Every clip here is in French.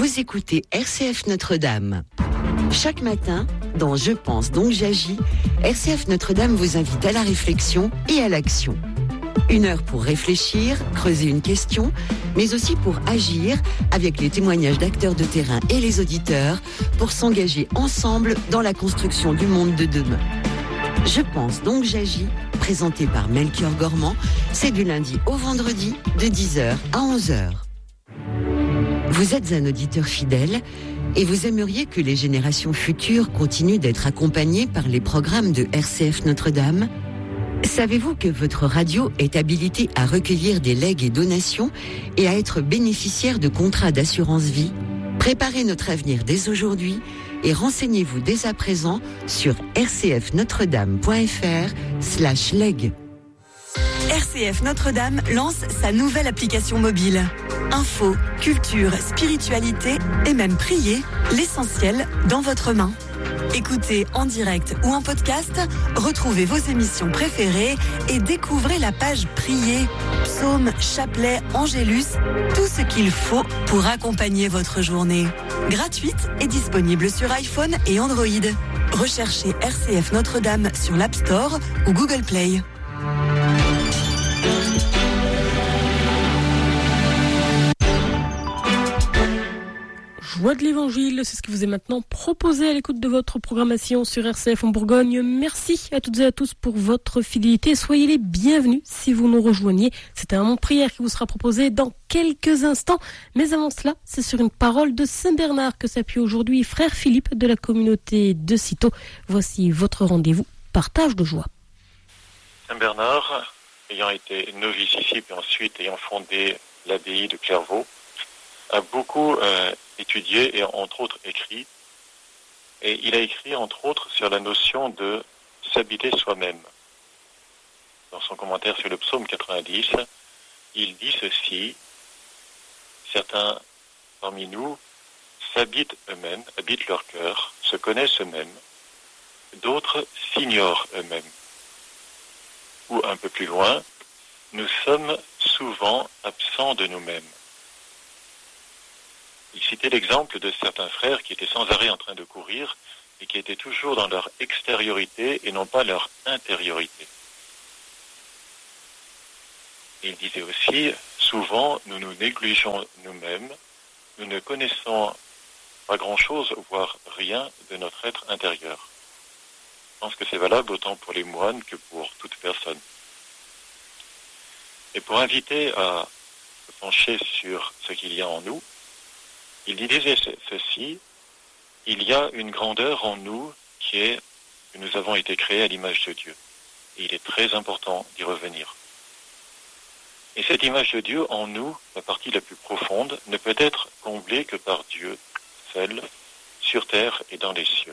Vous écoutez RCF Notre-Dame. Chaque matin, dans Je pense donc j'agis, RCF Notre-Dame vous invite à la réflexion et à l'action. 1 heure pour réfléchir, creuser une question, mais aussi pour agir avec les témoignages d'acteurs de terrain et les auditeurs pour s'engager ensemble dans la construction du monde de demain. Je pense donc j'agis, présenté par Melchior Gormand, c'est du lundi au vendredi de 10h à 11h. Vous êtes un auditeur fidèle et vous aimeriez que les générations futures continuent d'être accompagnées par les programmes de RCF Notre-Dame ? Savez-vous que votre radio est habilitée à recueillir des legs et donations et à être bénéficiaire de contrats d'assurance vie ? Préparez notre avenir dès aujourd'hui et renseignez-vous dès à présent sur rcfnotredame.fr/leg. RCF Notre-Dame lance sa nouvelle application mobile. Info, culture, spiritualité et même prier, l'essentiel dans votre main. Écoutez en direct ou en podcast, retrouvez vos émissions préférées et découvrez la page Prier, psaumes, chapelets, angélus, tout ce qu'il faut pour accompagner votre journée. Gratuite et disponible sur iPhone et Android. Recherchez RCF Notre-Dame sur l'App Store ou Google Play. Joie de l'Évangile, c'est ce qui vous est maintenant proposé à l'écoute de votre programmation sur RCF en Bourgogne. Merci à toutes et à tous pour votre fidélité. Soyez les bienvenus si vous nous rejoignez. C'est un moment de prière qui vous sera proposé dans quelques instants. Mais avant cela, c'est sur une parole de Saint Bernard que s'appuie aujourd'hui Frère Philippe de la communauté de Cîteaux. Voici votre rendez-vous, partage de joie. Saint Bernard, ayant été novice ici, puis ensuite ayant fondé l'abbaye de Clairvaux, a beaucoup étudié et entre autres écrit. Et il a écrit entre autres sur la notion de s'habiter soi-même. Dans son commentaire sur le psaume 90, il dit ceci: certains parmi nous s'habitent eux-mêmes, habitent leur cœur, se connaissent eux-mêmes, d'autres s'ignorent eux-mêmes. Ou un peu plus loin, nous sommes souvent absents de nous-mêmes. Il citait l'exemple de certains frères qui étaient sans arrêt en train de courir et qui étaient toujours dans leur extériorité et non pas leur intériorité. Il disait aussi, souvent nous nous négligeons nous-mêmes, nous ne connaissons pas grand-chose, voire rien de notre être intérieur. Je pense que c'est valable autant pour les moines que pour toute personne. Et pour inviter à se pencher sur ce qu'il y a en nous, il disait ceci: il y a une grandeur en nous qui est que nous avons été créés à l'image de Dieu. Et il est très important d'y revenir. Et cette image de Dieu en nous, la partie la plus profonde, ne peut être comblée que par Dieu seul, sur terre et dans les cieux.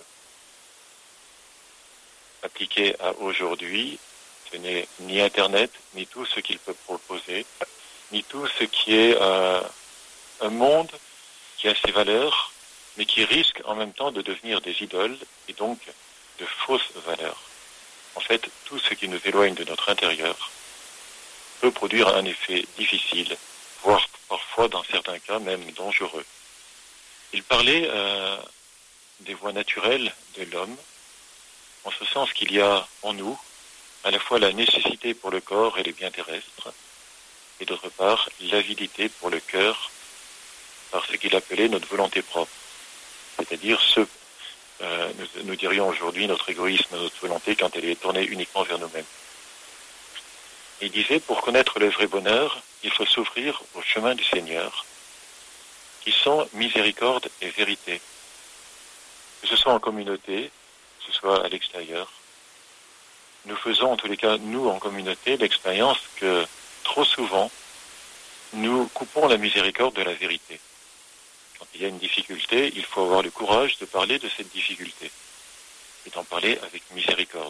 Appliqué à aujourd'hui, ce n'est ni Internet, ni tout ce qu'il peut proposer, ni tout ce qui est un monde qui a ses valeurs, mais qui risque en même temps de devenir des idoles et donc de fausses valeurs. En fait, tout ce qui nous éloigne de notre intérieur peut produire un effet difficile, voire parfois, dans certains cas, même dangereux. Il parlait des voies naturelles de l'homme, en ce sens qu'il y a en nous à la fois la nécessité pour le corps et les biens terrestres, et d'autre part l'avidité pour le cœur, par ce qu'il appelait notre volonté propre, c'est-à-dire nous dirions aujourd'hui notre égoïsme, notre volonté quand elle est tournée uniquement vers nous-mêmes. Il disait, pour connaître le vrai bonheur, il faut s'ouvrir au chemin du Seigneur, qui sont miséricorde et vérité. Que ce soit en communauté, que ce soit à l'extérieur, nous faisons en tous les cas, nous en communauté, l'expérience que trop souvent, nous coupons la miséricorde de la vérité. Quand il y a une difficulté, il faut avoir le courage de parler de cette difficulté et d'en parler avec miséricorde.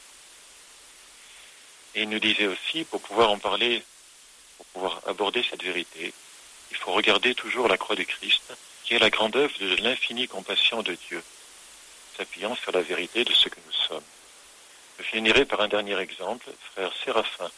Et il nous disait aussi, pour pouvoir en parler, pour pouvoir aborder cette vérité, il faut regarder toujours la croix du Christ, qui est la grande œuvre de l'infinie compassion de Dieu, s'appuyant sur la vérité de ce que nous sommes. Je finirai par un dernier exemple, frère Séraphin,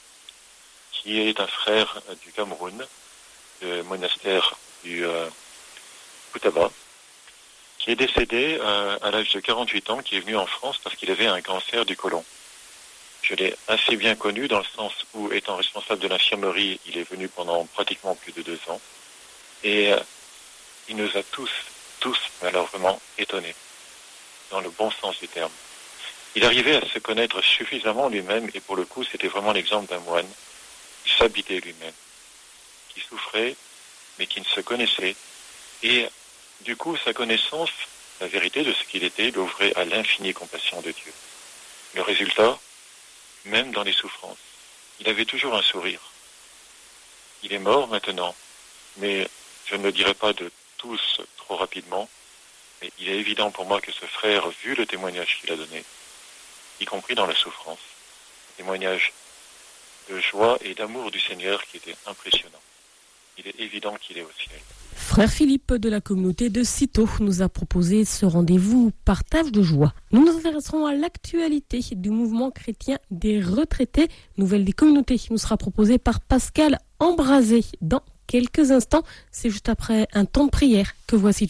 qui est un frère du Cameroun, du monastère Koutaba, qui est décédé à l'âge de 48 ans, qui est venu en France parce qu'il avait un cancer du côlon. Je l'ai assez bien connu dans le sens où, étant responsable de l'infirmerie, il est venu pendant pratiquement plus de 2 ans. Et il nous a tous, malheureusement, étonnés, dans le bon sens du terme. Il arrivait à se connaître suffisamment lui-même, et pour le coup, c'était vraiment l'exemple d'un moine qui s'habitait lui-même, qui souffrait, mais qui ne se connaissait. Et du coup, sa connaissance, la vérité de ce qu'il était, l'ouvrait à l'infinie compassion de Dieu. Le résultat, même dans les souffrances, il avait toujours un sourire. Il est mort maintenant, mais je ne le dirai pas de tous trop rapidement, mais il est évident pour moi que ce frère, vu le témoignage qu'il a donné, y compris dans la souffrance, un témoignage de joie et d'amour du Seigneur qui était impressionnant. Il est évident qu'il est au ciel. Frère Philippe de la communauté de Cîteaux nous a proposé ce rendez-vous partage de joie. Nous nous intéresserons à l'actualité du mouvement chrétien des retraités. Nouvelle des communautés nous sera proposée par Pascal Embrasé dans quelques instants. C'est juste après un temps de prière que voici tout